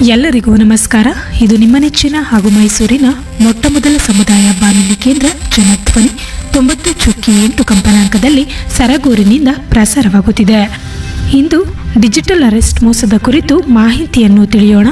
ಎಲ್ಲರಿಗೂ ನಮಸ್ಕಾರ. ಇದು ನಿಮ್ಮ ನೆಚ್ಚಿನ ಹಾಗೂ ಮೈಸೂರಿನ ಮೊಟ್ಟಮೊದಲ ಸಮುದಾಯ ಬಾನುಲಿ ಕೇಂದ್ರ ಜನಧ್ವನಿ 90.8 ಕಂಪನಾಂಕದಲ್ಲಿ ಸರಗೂರಿನಿಂದ ಪ್ರಸಾರವಾಗುತ್ತಿದೆ. ಇಂದು ಡಿಜಿಟಲ್ ಅರೆಸ್ಟ್ ಮೋಸದ ಕುರಿತು ಮಾಹಿತಿಯನ್ನು ತಿಳಿಯೋಣ.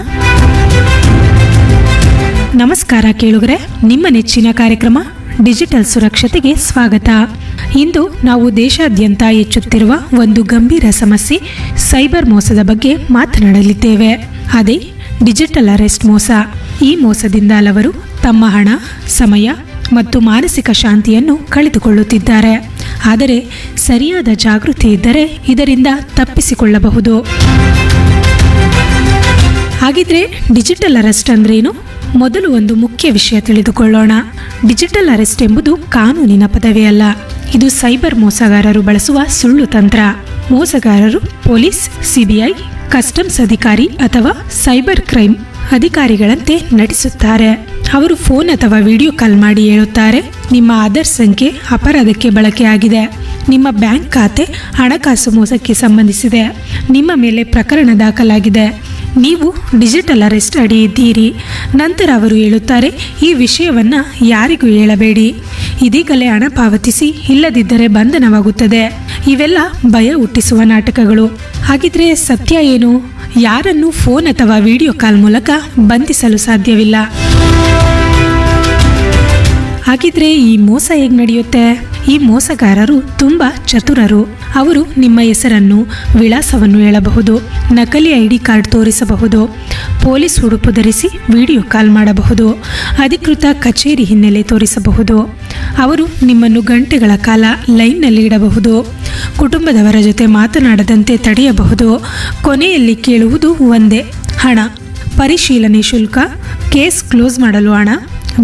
ನಮಸ್ಕಾರ ಕೇಳುಗರೆ, ನಿಮ್ಮ ನೆಚ್ಚಿನ ಕಾರ್ಯಕ್ರಮ ಡಿಜಿಟಲ್ ಸುರಕ್ಷತೆಗೆ ಸ್ವಾಗತ. ಇಂದು ನಾವು ದೇಶಾದ್ಯಂತ ಹೆಚ್ಚುತ್ತಿರುವ ಒಂದು ಗಂಭೀರ ಸಮಸ್ಯೆ ಸೈಬರ್ ಮೋಸದ ಬಗ್ಗೆ ಮಾತನಾಡಲಿದ್ದೇವೆ. ಅದೇ ಡಿಜಿಟಲ್ ಅರೆಸ್ಟ್ ಮೋಸ. ಈ ಮೋಸದಿಂದ ಹಲವರು ತಮ್ಮ ಹಣ, ಸಮಯ ಮತ್ತು ಮಾನಸಿಕ ಶಾಂತಿಯನ್ನು ಕಳೆದುಕೊಳ್ಳುತ್ತಿದ್ದಾರೆ. ಆದರೆ ಸರಿಯಾದ ಜಾಗೃತಿ ಇದ್ದರೆ ಇದರಿಂದ ತಪ್ಪಿಸಿಕೊಳ್ಳಬಹುದು. ಹಾಗಿದ್ರೆ ಡಿಜಿಟಲ್ ಅರೆಸ್ಟ್ ಅಂದ್ರೇನು? ಮೊದಲು ಒಂದು ಮುಖ್ಯ ವಿಷಯ ತಿಳಿದುಕೊಳ್ಳೋಣ. ಡಿಜಿಟಲ್ ಅರೆಸ್ಟ್ ಎಂಬುದು ಕಾನೂನಿನ ಪದವೇ ಅಲ್ಲ. ಇದು ಸೈಬರ್ ಮೋಸಗಾರರು ಬಳಸುವ ಸುಳ್ಳು ತಂತ್ರ. ಮೋಸಗಾರರು ಪೊಲೀಸ್, ಸಿಬಿಐ, ಕಸ್ಟಮ್ಸ್ ಅಧಿಕಾರಿ ಅಥವಾ ಸೈಬರ್ ಕ್ರೈಮ್ ಅಧಿಕಾರಿಗಳಂತೆ ನಟಿಸುತ್ತಾರೆ. ಅವರು ಫೋನ್ ಅಥವಾ ವಿಡಿಯೋ ಕಾಲ್ ಮಾಡಿ ಹೇಳುತ್ತಾರೆ, ನಿಮ್ಮ ಆಧಾರ್ ಸಂಖ್ಯೆ ಅಪರಾಧಕ್ಕೆ ಬಳಕೆಯಾಗಿದೆ, ನಿಮ್ಮ ಬ್ಯಾಂಕ್ ಖಾತೆ ಹಣಕಾಸು ಮೋಸಕ್ಕೆ ಸಂಬಂಧಿಸಿದೆ, ನಿಮ್ಮ ಮೇಲೆ ಪ್ರಕರಣ ದಾಖಲಾಗಿದೆ, ನೀವು ಡಿಜಿಟಲ್ ಅರೆಸ್ಟ್ ಅಡಿ ಇದ್ದೀರಿ. ನಂತರ ಅವರು ಹೇಳುತ್ತಾರೆ, ಈ ವಿಷಯವನ್ನು ಯಾರಿಗೂ ಹೇಳಬೇಡಿ, ಇದೀಗಲೇ ಹಣ ಪಾವತಿಸಿ, ಇಲ್ಲದಿದ್ದರೆ ಬಂಧನವಾಗುತ್ತದೆ. ಇವೆಲ್ಲ ಭಯ ಹುಟ್ಟಿಸುವ ನಾಟಕಗಳು. ಹಾಗಿದ್ರೆ ಸತ್ಯ ಏನು? ಯಾರನ್ನು ಫೋನ್ ಅಥವಾ ವಿಡಿಯೋ ಕಾಲ್ ಮೂಲಕ ಬಂಧಿಸಲು ಸಾಧ್ಯವಿಲ್ಲ. ಹಾಗಿದ್ರೆ ಈ ಮೋಸ ಹೇಗೆ ನಡೆಯುತ್ತೆ? ಈ ಮೋಸಗಾರರು ತುಂಬಾ ಚತುರರು. ಅವರು ನಿಮ್ಮ ಹೆಸರನ್ನು, ವಿಳಾಸವನ್ನು ಹೇಳಬಹುದು, ನಕಲಿ ಐಡಿ ಕಾರ್ಡ್ ತೋರಿಸಬಹುದು, ಪೊಲೀಸ್ ಉಡುಪು ಧರಿಸಿ ವಿಡಿಯೋ ಕಾಲ್ ಮಾಡಬಹುದು, ಅಧಿಕೃತ ಕಚೇರಿ ಹಿನ್ನೆಲೆ ತೋರಿಸಬಹುದು. ಅವರು ನಿಮ್ಮನ್ನು ಗಂಟೆಗಳ ಕಾಲ ಲೈನ್ನಲ್ಲಿ ಇಡಬಹುದು, ಕುಟುಂಬದವರ ಜೊತೆ ಮಾತನಾಡದಂತೆ ತಡೆಯಬಹುದು. ಕೊನೆಯಲ್ಲಿ ಕೇಳುವುದು ಒಂದೇ: ಹಣ, ಪರಿಶೀಲನೆ ಶುಲ್ಕ, ಕೇಸ್ ಕ್ಲೋಸ್ ಮಾಡಲು ಹಣ,